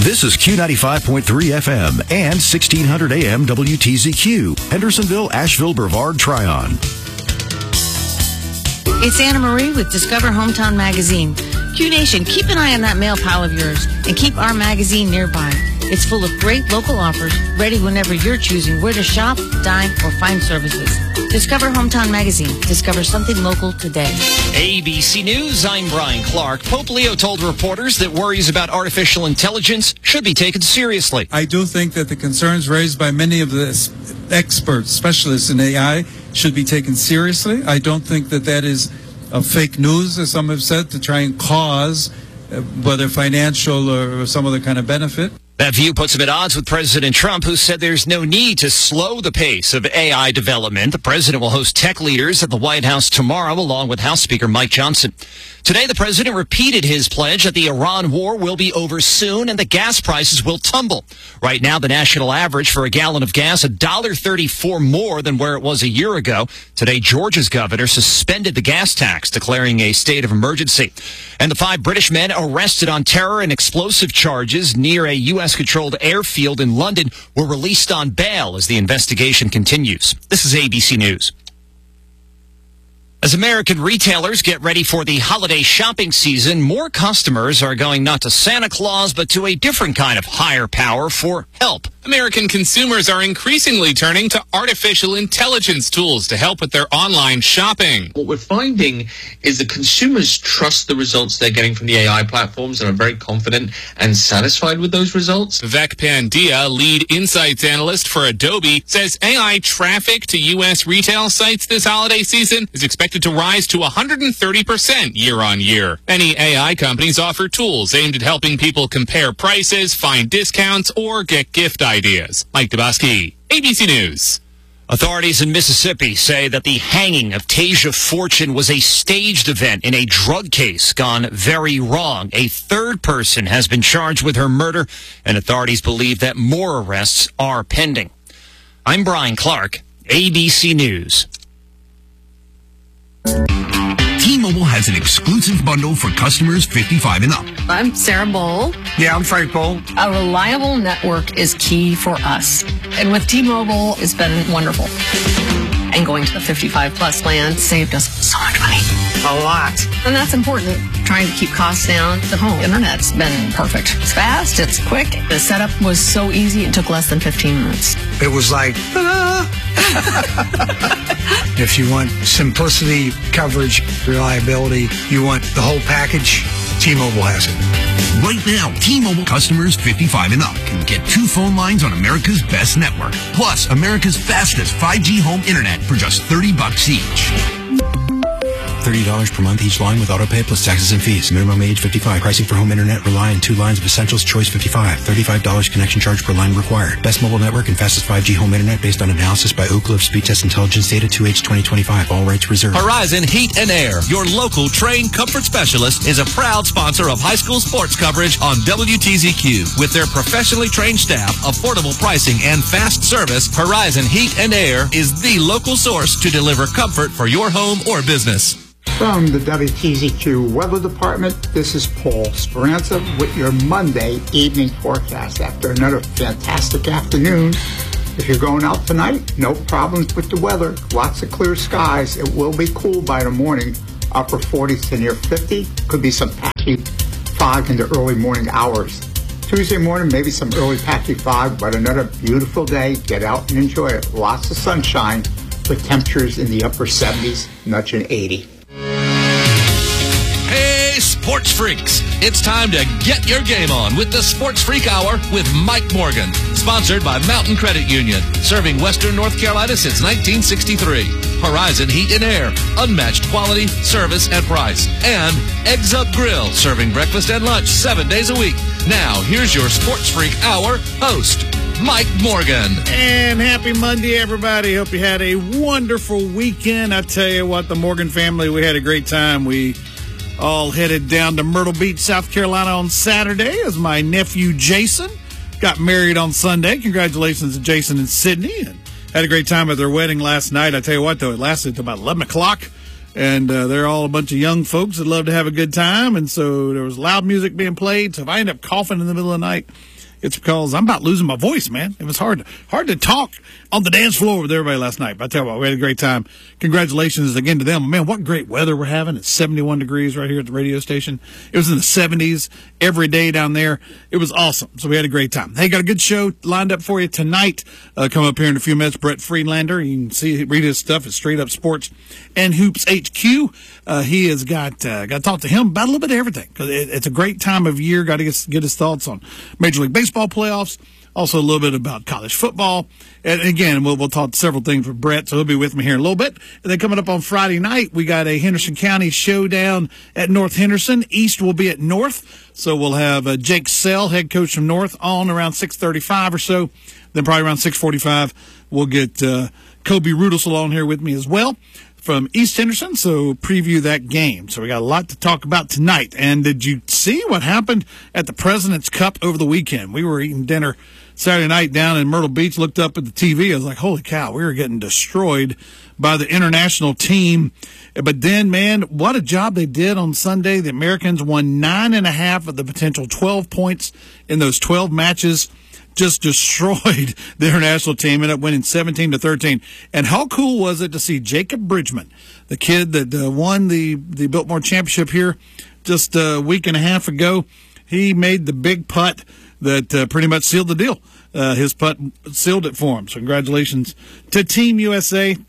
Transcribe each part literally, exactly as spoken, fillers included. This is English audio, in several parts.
This is Q ninety-five point three F M and sixteen hundred A M W T Z Q, Hendersonville, Asheville, Brevard, Tryon. It's Anna Marie with Discover Hometown Magazine. Q Nation, keep an eye on that mail pile of yours and keep our magazine nearby. It's full of great local offers, ready whenever you're choosing where to shop, dine, or find services. Discover Hometown Magazine. Discover something local today. A B C News, I'm Brian Clark. Pope Leo told reporters that worries about artificial intelligence should be taken seriously. I do think that the concerns raised by many of the experts, specialists in A I, should be taken seriously. I don't think that that is a fake news, as some have said, to try and cause uh, whether financial or some other kind of benefit. That view puts him at odds with President Trump, who said there's no need to slow the pace of A I development. The president will host tech leaders at the White House tomorrow, along with House Speaker Mike Johnson. Today, the president repeated his pledge that the Iran war will be over soon and the gas prices will tumble. Right now, the national average for a gallon of gas, one dollar thirty-four more than where it was a year ago. Today, Georgia's governor suspended the gas tax, declaring a state of emergency. And the five British men arrested on terror and explosive charges near a U S controlled airfield in London were released on bail as the investigation continues. This is A B C News. As American retailers get ready for the holiday shopping season, more customers are going not to Santa Claus, but to a different kind of higher power for help. American consumers are increasingly turning to artificial intelligence tools to help with their online shopping. What we're finding is that consumers trust the results they're getting from the A I platforms and are very confident and satisfied with those results. Vivek Pandya, lead insights analyst for Adobe, says A I traffic to U S retail sites this holiday season is expected to rise to one hundred thirty percent year on year. Many A I companies offer tools aimed at helping people compare prices, find discounts, or get gift ideas. Mike Dabowski, A B C News. Authorities in Mississippi say that the hanging of Tasia Fortune was a staged event in a drug case gone very wrong. A third person has been charged with her murder, and authorities believe that more arrests are pending. I'm Brian Clark, A B C News. T-Mobile has an exclusive bundle for customers fifty-five and up. I'm Sarah Bowl. Yeah, I'm Frank Bowl. A reliable network is key for us. And with T-Mobile, it's been wonderful. And going to the fifty-five plus plan saved us so much money. A lot. And that's important. Trying to keep costs down. The home internet's been perfect. It's fast, it's quick. The setup was so easy, it took less than fifteen minutes. It was like, ta-da! If you want simplicity, coverage, reliability, you want the whole package, T-Mobile has it. Right now, T-Mobile customers fifty-five and up can get two phone lines on America's best network, plus America's fastest five G home internet for just thirty bucks each. thirty dollars per month each line with autopay plus taxes and fees. Minimum age fifty-five. Pricing for home internet rely on two lines of Essentials Choice fifty-five. thirty-five dollars connection charge per line required. Best mobile network and fastest five G home internet based on analysis by Oak Cliff Speed Test Intelligence Data two H twenty twenty-five. All rights reserved. Horizon Heat and Air, your local trained comfort specialist, is a proud sponsor of high school sports coverage on W T Z Q. With their professionally trained staff, affordable pricing, and fast service, Horizon Heat and Air is the local source to deliver comfort for your home or business. From the W T Z Q Weather Department, this is Paul Speranza with your Monday evening forecast. After another fantastic afternoon, if you're going out tonight, no problems with the weather. Lots of clear skies. It will be cool by the morning, upper forties to near fifty. Could be some patchy fog in the early morning hours. Tuesday morning, maybe some early patchy fog, but another beautiful day. Get out and enjoy it. Lots of sunshine with temperatures in the upper seventies, nudging eighty. Hey, sports freaks! It's time to get your game on with the Sports Freak Hour with Mike Morgan. Sponsored by Mountain Credit Union, serving Western North Carolina since nineteen sixty-three. Horizon Heat and Air, unmatched quality, service, and price. And Eggs Up Grill, serving breakfast and lunch seven days a week. Now, here's your Sports Freak Hour host, Mike Morgan. And happy Monday, everybody. Hope you had a wonderful weekend. I tell you what, the Morgan family, we had a great time. We all headed down to Myrtle Beach, South Carolina on Saturday as my nephew Jason got married on Sunday. Congratulations to Jason and Sydney. And had a great time at their wedding last night. I tell you what, though, it lasted until about eleven o'clock. And uh, they're all a bunch of young folks that love to have a good time. And so there was loud music being played. So if I end up coughing in the middle of the night, it's because I'm about losing my voice, man. It was hard, hard to talk on the dance floor with everybody last night. But I tell you what, we had a great time. Congratulations again to them. Man, what great weather we're having. It's seventy-one degrees right here at the radio station. It was in the seventies every day down there. It was awesome. So we had a great time. Hey, got a good show lined up for you tonight. Uh, come up here in a few minutes. Brett Friedlander. You can see, read his stuff at Straight Up Sports and Hoops H Q. Uh, he has got, uh, got to talk to him about a little bit of everything. Cause it, it's a great time of year. Got to get, get his thoughts on Major League Baseball playoffs. Also a little bit about college football. And again, we'll, we'll talk several things with Brett, so he'll be with me here in a little bit. And then coming up on Friday night, we got a Henderson County showdown at North Henderson. East will be at North. So we'll have uh, Jake Sell, head coach from North, on around six thirty-five or so. Then probably around six forty-five, we'll get uh, Kobe Rudelsel on here with me as well from East Henderson, so preview that game. So we got a lot to talk about tonight. And did you see what happened at the President's Cup over the weekend? We were eating dinner Saturday night down in Myrtle Beach, looked up at the T V. I was like, holy cow, we were getting destroyed by the international team. But then, man, what a job they did on Sunday. The Americans won nine and a half of the potential twelve points in those twelve matches. Just destroyed the international team, ended up winning seventeen to thirteen. And how cool was it to see Jacob Bridgman, the kid that uh, won the, the Biltmore Championship here just a week and a half ago? He made the big putt that uh, pretty much sealed the deal. Uh, his putt sealed it for him. So congratulations to Team U S A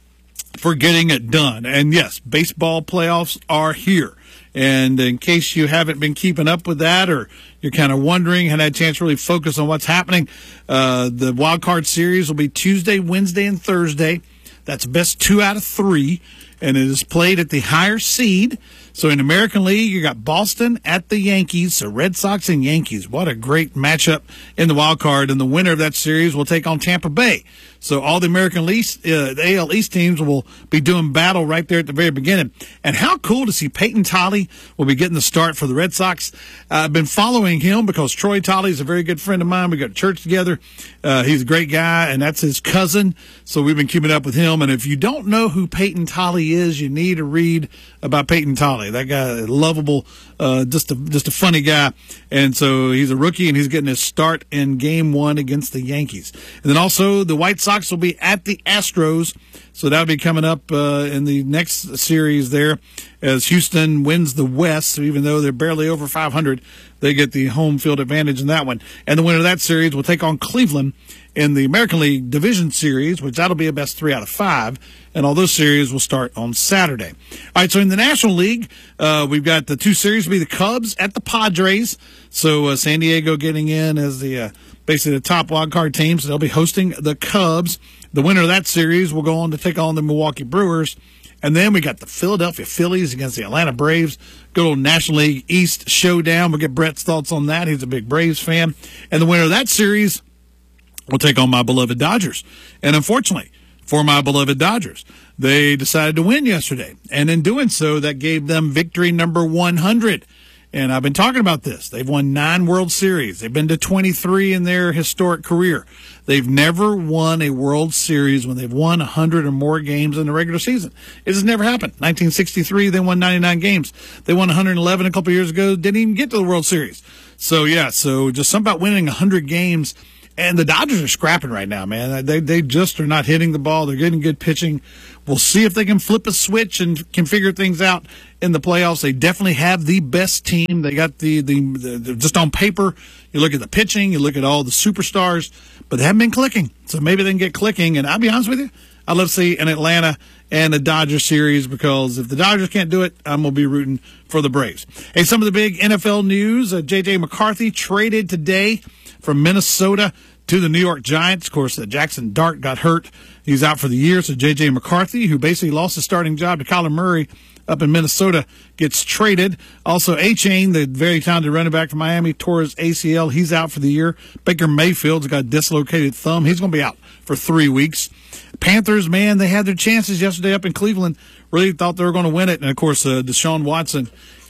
for getting it done. And yes, baseball playoffs are here. And in case you haven't been keeping up with that, or you're kind of wondering, had a chance to really focus on what's happening, uh, the wild card series will be Tuesday, Wednesday, and Thursday. That's best two out of three, and it is played at the higher seed. So in the American League, you got Boston at the Yankees, so Red Sox and Yankees. What a great matchup in the wild card, and the winner of that series will take on Tampa Bay. So all the American East, uh, the A L East teams will be doing battle right there at the very beginning. And how cool to see Peyton Tolley will be getting the start for the Red Sox. Uh, I've been following him because Troy Tolley is a very good friend of mine. We go to church together. Uh, he's a great guy, and that's his cousin. So we've been keeping up with him. And if you don't know who Peyton Tolley is, you need to read about Peyton Tolley. That guy, lovable, uh, just a just a funny guy. And so he's a rookie, and he's getting his start in game one against the Yankees. And then also the White Sox will be at the Astros. So that'll be coming up uh, in the next series there as Houston wins the West. So even though they're barely over five hundred, they get the home field advantage in that one. And the winner of that series will take on Cleveland in the American League Division Series, which that'll be a best three out of five. And all those series will start on Saturday. All right, so in the National League, uh, we've got the two series will be the Cubs at the Padres. So uh, San Diego getting in as the uh, basically the top wild card team. So they'll be hosting the Cubs. The winner of that series will go on to take on the Milwaukee Brewers. And then we got the Philadelphia Phillies against the Atlanta Braves. Good old National League East showdown. We'll get Brett's thoughts on that. He's a big Braves fan. And the winner of that series will take on my beloved Dodgers. And unfortunately, for my beloved Dodgers, they decided to win yesterday. And in doing so, that gave them victory number one hundred. And I've been talking about this. They've won nine World Series. They've been to twenty-three in their historic career. They've never won a World Series when they've won one hundred or more games in the regular season. It has never happened. nineteen sixty-three, they won ninety-nine games. They won one hundred eleven a couple years ago, didn't even get to the World Series. So, yeah, so just something about winning one hundred games. And the Dodgers are scrapping right now, man. They they just are not hitting the ball. They're getting good pitching. We'll see if they can flip a switch and can figure things out in the playoffs. They definitely have the best team. They got the, the, the just on paper, you look at the pitching, you look at all the superstars, but they haven't been clicking. So maybe they can get clicking. And I'll be honest with you, I'd love to see an Atlanta and a Dodgers series, because if the Dodgers can't do it, I'm going to be rooting for the Braves. Hey, some of the big N F L news. Uh, J J. McCarthy traded today from Minnesota to the New York Giants. Of course, uh, Jackson Dart got hurt. He's out for the year. So J J. McCarthy, who basically lost his starting job to Kyler Murray up in Minnesota, gets traded. Also, A-Chain, the very talented running back from Miami, tore his A C L. He's out for the year. Baker Mayfield's got a dislocated thumb. He's going to be out for three weeks. Panthers, man, they had their chances yesterday up in Cleveland. Really thought they were going to win it. And, of course, uh, Deshaun Watson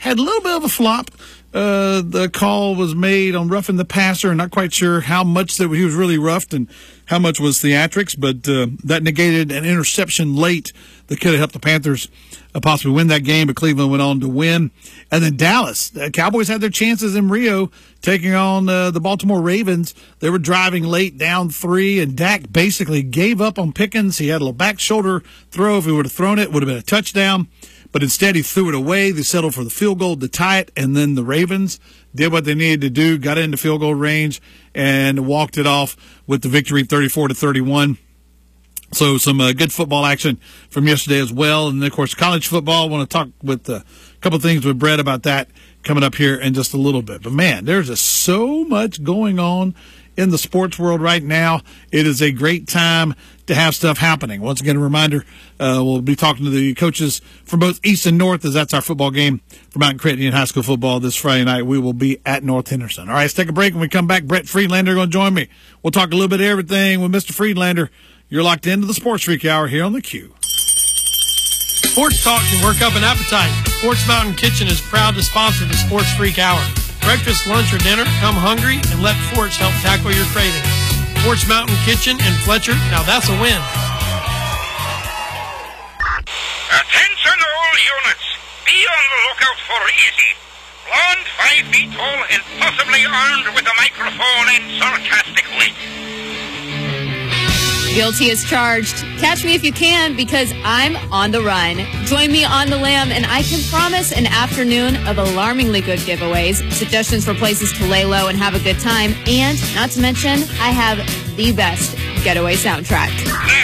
had a little bit of a flop. Uh, the call was made on roughing the passer. Not quite sure how much that he was really roughed and how much was theatrics, but uh, that negated an interception late that could have helped the Panthers uh, possibly win that game, but Cleveland went on to win. And then Dallas, the Cowboys had their chances in Rio taking on uh, the Baltimore Ravens. They were driving late, down three, and Dak basically gave up on Pickens. He had a little back shoulder throw. If he would have thrown it, it would have been a touchdown. But instead, he threw it away. They settled for the field goal to tie it, and then the Ravens did what they needed to do, got into field goal range, and walked it off with the victory, thirty-four to thirty-one. So some uh, good football action from yesterday as well. And, of course, college football. I want to talk with uh, a couple of things with Brett about that coming up here in just a little bit. But, man, there's just so much going on in the sports world right now. It is a great time to have stuff happening. Once again, a reminder, uh, we'll be talking to the coaches from both East and North, as that's our football game for Mountain Credit Union High School football this Friday night. We will be at North Henderson. All right, let's take a break. When we come back, Brett Friedlander going to join me. We'll talk a little bit of everything with Mister Friedlander. You're locked into the Sports Freak Hour here on the Q. Sports talk can work up an appetite. Sports Mountain Kitchen is proud to sponsor the Sports Freak Hour. Breakfast, lunch, or dinner, come hungry and let Forts help tackle your cravings. Forts Mountain Kitchen in Fletcher, now that's a win. Attention all units, be on the lookout for Easy. Blonde, five feet tall, and possibly armed with a microphone and sarcastic wit. Guilty as charged. Catch me if you can, because I'm on the run. Join me on the lam, and I can promise an afternoon of alarmingly good giveaways, suggestions for places to lay low and have a good time, and not to mention, I have the best getaway soundtrack.